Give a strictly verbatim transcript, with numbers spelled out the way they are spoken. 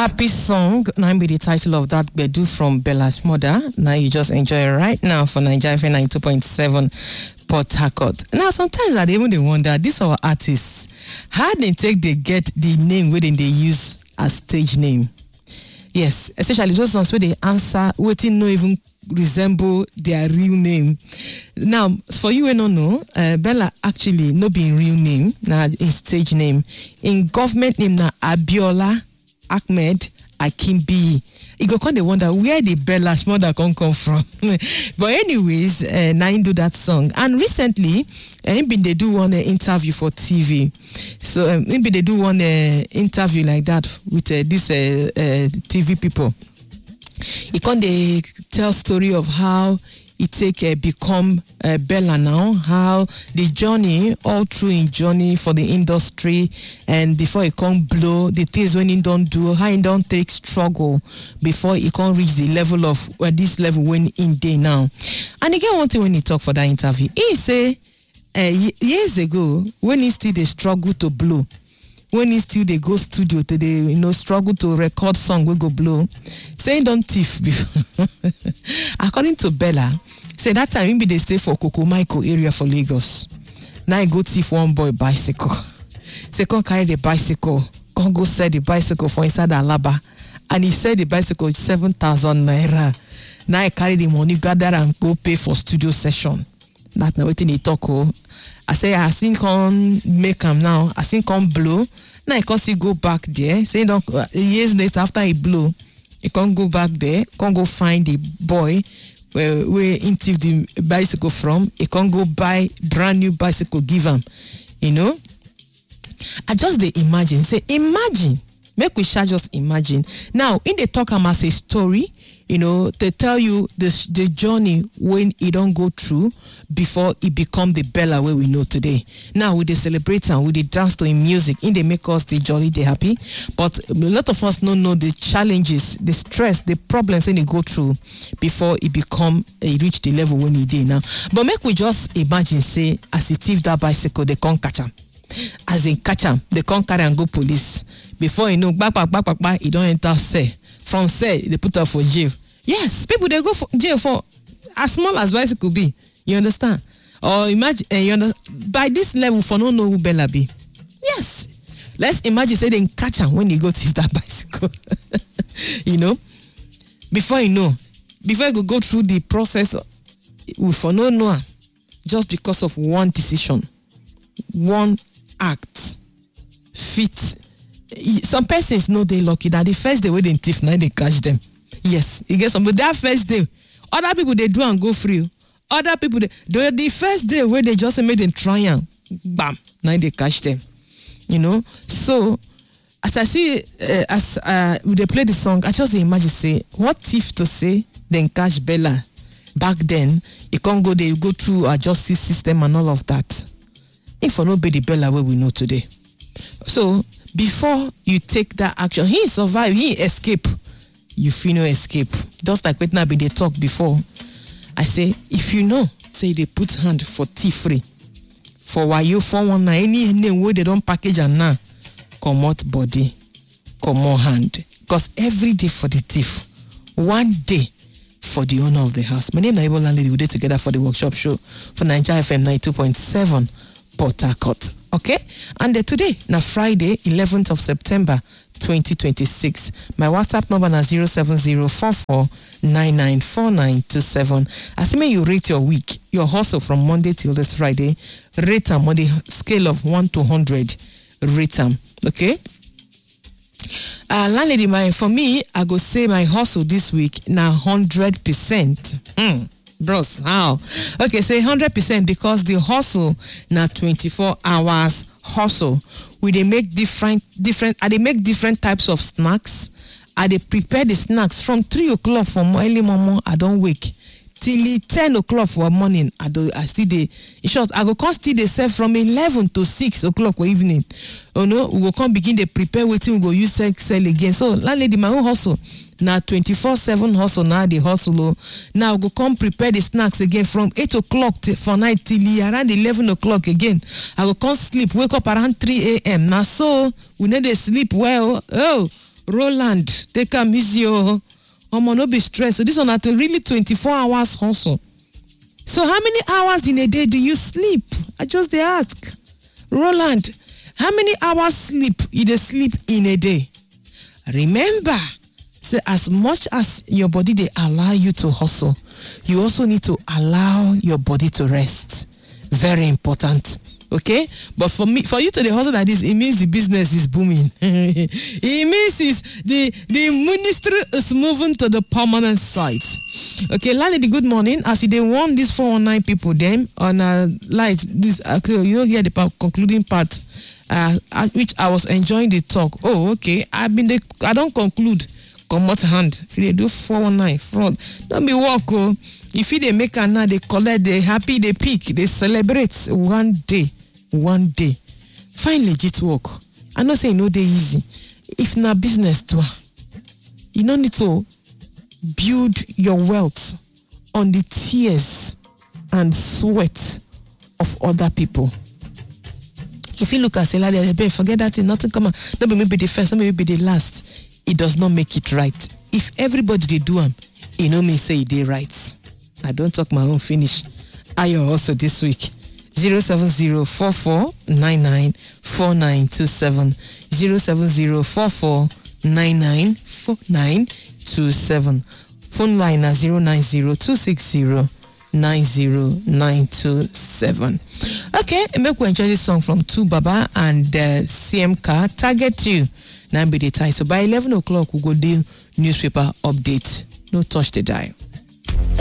Happy Song, now be the title of that Bedu from Bella's mother. Now you just enjoy it right now for Nigeria F M ninety-two point seven Port Harcourt. Now sometimes I even they wonder, these our artists, how they take they get the name within they use as stage name. Yes, especially those ones where they answer waiting no even resemble their real name. Now, for you, I don't know, uh, Bella actually no be in real name, now in stage name. In government name, na Abiola Ahmed Akimbi. You go kind of wonder where the Bella's mother can come from. But anyways, uh, Nine do that song. And recently, uh, maybe they do one uh, interview for T V. So um, maybe they do one uh, interview like that with uh, these uh, uh, T V people. He can they tell story of how it take uh, become uh, Bella now, how the journey, all through in journey for the industry, and before it can blow, the things when he don't do, how he don't take struggle before he can reach the level of uh, this level when in day now. And again, one thing when he talk for that interview, he say uh, years ago when he still they struggle to blow, when he still they go studio to they you know struggle to record song we go blow, saying don't thief before. According to Bella, say that time maybe they stay for Coco Michael area for Lagos. Now I go thief one boy bicycle. Say come carry the bicycle, come go sell the bicycle for inside the Alaba, and he said the bicycle is seven thousand naira. Now I carry the money, gather and go pay for studio session. That's not what they talk. Oh, I say I seen come make him now. I seen come blow. Now I can't see go back there. Say don't uh, years later after he blow, he can't go back there. Can't go find the boy where where he thief the bicycle from. He can't go buy brand new bicycle give him. You know. I just they imagine. Say imagine. Make we shall just imagine. Now in the talk am as a story. You know, they tell you this, the journey when it don't go through before it become the Bella where we know today. Now we they celebrate and we they dance to in music, in they make us the jolly, they happy. But a lot of us don't know the challenges, the stress, the problems when they go through before it become it reach the level when it did now. But make we just imagine say as it thief that bicycle, they can't catch him. As they catch him, they can't carry and go police. Before you know, back back back back back, it don't enter say. From say they put her for jail. Yes, people they go for jail for as small as bicycle be. You understand? Or imagine uh, you know, by this level for no know who Bella be. Yes. Let's imagine say they catch her when you go thief that bicycle. You know? Before you know, before you go, go through the process we for no know just because of one decision, one act, fit. Some persons know they lucky that the first day when they thief now they catch them. Yes, you get some, but that first day, other people they do and go free. Other people they the, the first day where they just made them try and bam, now they catch them. You know, so as I see, uh, as uh, they play the song, I just imagine say, what if to say then catch Bella back then? You can't go they go through a justice system and all of that. If for nobody Bella where we know today. So before you take that action, he survive, he escape. You feel no escape. Just like what Nabi they talk before. I say, if you know, say they put hand for thief free. For why you for one any name where they don't package and now come out body, come out hand. Because every day for the thief, one day for the owner of the house. My name is Ibola Lady. We did together for the workshop show for Nigeria F M ninety-two point seven Port Harcourt. Okay? And uh, today, na Friday, eleventh of September twenty twenty-six. My WhatsApp number is zero seven zero four four nine nine four nine two seven. Assuming you rate your week, your hustle from Monday till this Friday, rate them on the scale of one to one hundred. Rate them. Okay? Uh, landlady, my, for me, I go say my hustle this week now one hundred percent. Hmm. Bros, how? Okay, say one hundred percent because the hustle now twenty-four hours hustle. We they make different different I they make different types of snacks. I they prepare the snacks from three o'clock from early morning. I don't wake till ten o'clock for morning. I do I see the in short I go come still they serve from eleven to six o'clock for evening. Oh no, we will come begin to prepare waiting we go use sell, sell again. So landlady, my own hustle. Now twenty-four seven hustle now the hustle. Now go come prepare the snacks again from eight o'clock to, for night till around eleven o'clock again. I go come sleep, wake up around three a.m. Now so we need to sleep well. Oh, Roland, take am easy oh. Omo, no be stress. So this one at really twenty-four hours hustle. So how many hours in a day do you sleep? I just dey ask. Roland, how many hours sleep you dey sleep in a day? Remember, say as much as your body they allow you to hustle, you also need to allow your body to rest. Very important. Okay, but for me, for you to the hustle like this, it means the business is booming. It means is the the ministry is moving to the permanent site. Okay, Lady, good morning. As they want these four one nine people, them on a light. This okay, you hear the concluding part, uh, which I was enjoying the talk. Oh, okay, I've been the I don't conclude. Come out hand. If they do four one nine fraud, don't be walk. Oh, if they make a now, they collect, they happy, they peak, they celebrate one day. One day, find legit work. I'm not saying no day easy. If na business too, you don't need to build your wealth on the tears and sweat of other people. If you look at Sela, forget that thing, nothing come. Don't be maybe the first, maybe the last. It does not make it right. If everybody they do them, you know me say they right. I don't talk my own finish. I also this week. zero seven zero four four nine nine four nine two seven zero seven zero four four nine nine four nine two seven. Phone line at zero nine zero two six zero nine zero nine two seven. Okay, make we enjoy this song from two Baba and uh, C M K. Target You. Now be the title. By eleven o'clock we go deal newspaper update. No touch the dial.